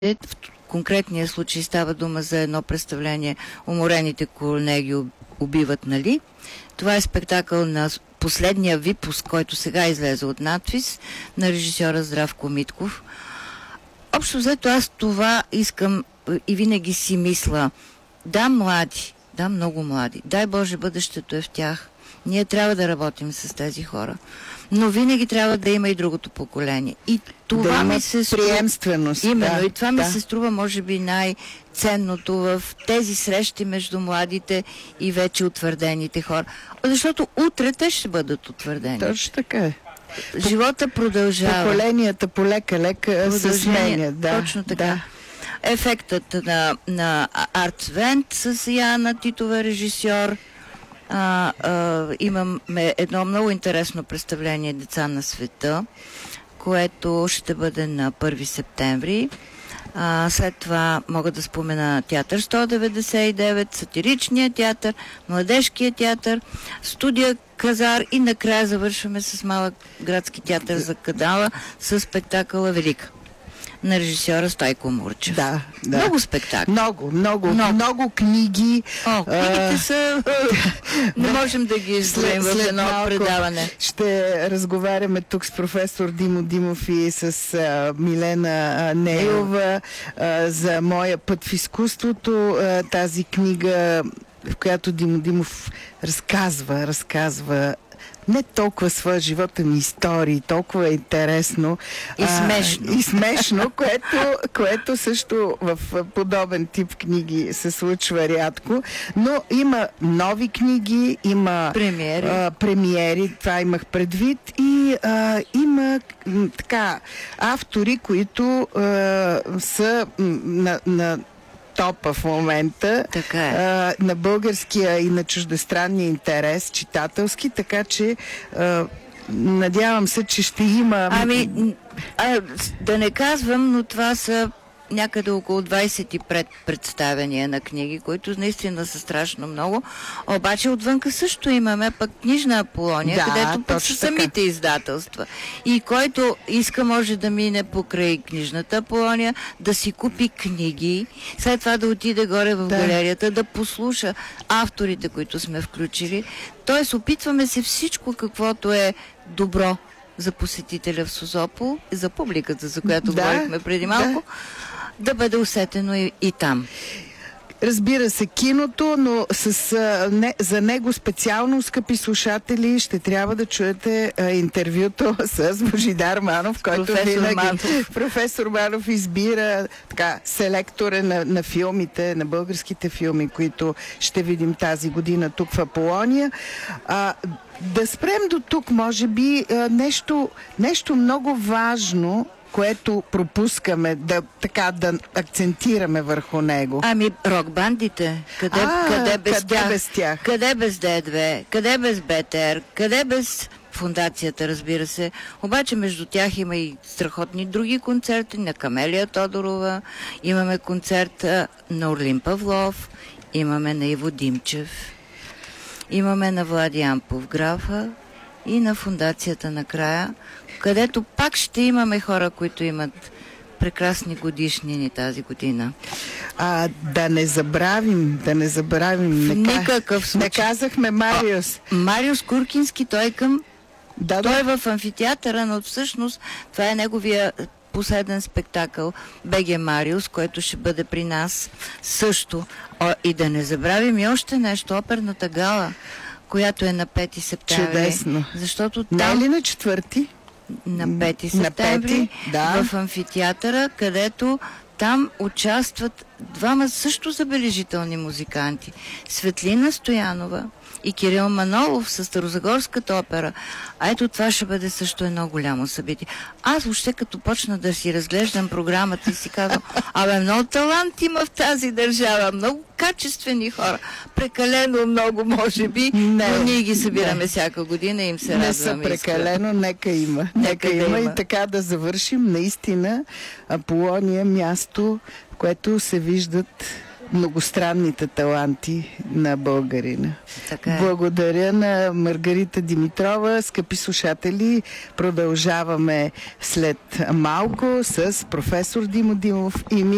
В конкретния случай става дума за едно представление "Уморените коне ги убиват, нали?" Това е спектакъл на последния випуск, който сега излезе от надпис, на режисьора Здравко Митков. Общо взето аз това искам и винаги си мисля. Да, млади, да, много млади. Дай Боже, бъдещето е в тях. Ние трябва да работим с тези хора. Но винаги трябва да има и другото поколение. И това да ми се струва... приемственост. Именно. Да, и това ми се струва, може би, най-ценното в тези срещи между младите и вече утвърдените хора. Защото утре те ще бъдат утвърдени. Точно така е. Живота продължава. Поколенията полека-лека се сменят. Да, точно така. Да. Ефектът на Артвент с Яна Титова режисьор. Имаме едно много интересно представление "Деца на света", което ще бъде на 1 септември. След това мога да спомена театър 199, сатиричния театър, младежкия театър, студия Казар и накрая завършваме с малък градски театър за Кадала с спектакъла "Велика" на режисьора Стойко Мурчев. Да. Много спектакли. Много книги. Книгите са... Не можем да ги изброим в едно предаване. Ще разговаряме тук с професор Димо Димов и с Милена Нейлова за "Моя път в изкуството". Тази книга, в която Димо Димов разказва не толкова своя живот, ами истории, толкова е интересно. И смешно, което също в подобен тип книги се случва рядко. Но има нови книги, има премиери, това имах предвид, и има автори, които са на топа в момента, на българския и на чуждестранния интерес, читателски, така че надявам се, че ще има... Да не казвам, но това са някъде около 25 представения на книги, които наистина са страшно много. Обаче отвънка също имаме пък книжна Аполония, където пък са самите издателства. И който иска, може да мине покрай книжната Аполония, да си купи книги, след това да отиде горе в галерията, да послуша авторите, които сме включили. Тоест, опитваме се всичко, каквото е добро за посетителя в Созопол, за публиката, за която говорихме преди малко, да бъде усетено и там. Разбира се, киното, но за него специално, скъпи слушатели, ще трябва да чуете интервюто с Божидар Манов, който професор Манов избира селектора на филмите, на българските филми, които ще видим тази година тук в Аполония. Да спрем до тук, може би, нещо много важно, което пропускаме, да акцентираме върху него. Рок-бандите. Къде без тях? Къде без Д2? Къде без БТР? Къде без фундацията, разбира се. Обаче между тях има и страхотни други концерти на Камелия Тодорова, имаме концерт на Орлин Павлов, имаме на Иво Димчев, имаме на Влади Ампов графа и на фундацията накрая, където пак ще имаме хора, които имат прекрасни годишнини тази година. Да не забравим. В никакъв случай. Не казахме Мариус. Мариус Куркински, той е в амфитеатъра, но всъщност това е неговия последен спектакъл "БГ Мариус", който ще бъде при нас също. И да не забравим и още нещо, оперната гала, която е на 5 септември. Чудесно. Защото не е ли на 4? На 5 септември в амфитеатъра, където там участват двама също забележителни музиканти. Светлина Стоянова и Кирил Манолов със Старозагорската опера. Ето това ще бъде също едно голямо събитие. Аз въобще като почна да си разглеждам програмата и си казвам, много талант има в тази държава, много качествени хора. Прекалено много, може би, но ние ги събираме всяка година и им се радваме. Не са прекалено, нека има. И така да завършим. Наистина Аполония, място, в което се виждат многостранните таланти на българина. Благодаря на Маргарита Димитрова. Скъпи слушатели, продължаваме след малко с професор Димо Димов и